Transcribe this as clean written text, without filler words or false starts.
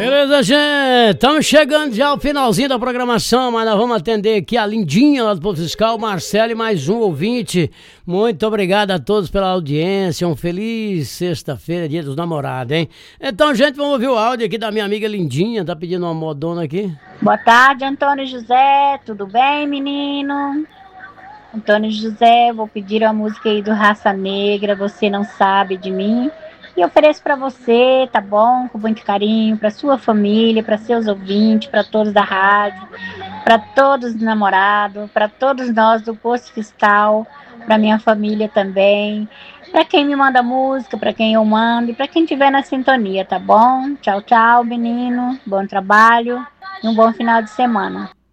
Beleza, gente? Estamos chegando já ao finalzinho da programação, mas nós vamos atender aqui a Lindinha lá do Posto Fiscal, Marcelo e mais um ouvinte. Muito obrigado a todos pela audiência. Um feliz sexta-feira, dia dos namorados, hein? Então, gente, vamos ouvir o áudio aqui da minha amiga Lindinha. Tá pedindo uma modona aqui. Boa tarde, Antônio José. Tudo bem, menino? Antônio José, vou pedir uma música aí do Raça Negra, Você Não Sabe de Mim. E ofereço para você, tá bom? Com muito carinho, para sua família, para seus ouvintes, para todos da rádio, para todos os namorados, para todos nós do Posto Fiscal, para minha família também, para quem me manda música, para quem eu mando e para quem estiver na sintonia, tá bom? Tchau, tchau, menino. Bom trabalho e um bom final de semana.